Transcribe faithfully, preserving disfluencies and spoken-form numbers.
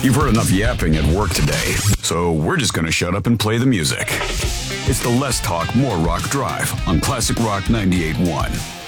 You've heard enough yapping at work today, so we're just going to shut up and play the music. It's the Less Talk, More Rock Drive on Classic Rock ninety-eight point one.